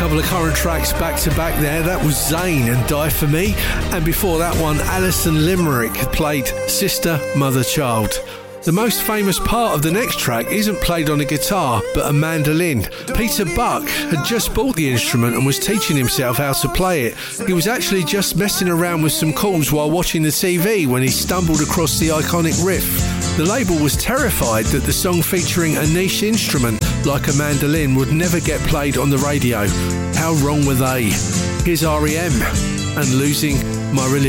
couple of current tracks back to back there. That was Zayn and Die For Me, and before that one, Alison Limerick played Sister, Mother, Child. The most famous part of the next track isn't played on a guitar, but a mandolin. Peter Buck had just bought the instrument and was teaching himself how to play it. He was actually just messing around with some chords while watching the TV when he stumbled across the iconic riff. The label was terrified that the song featuring a niche instrument like a mandolin would never get played on the radio. How wrong were they? Here's R.E.M. and Losing My Religion.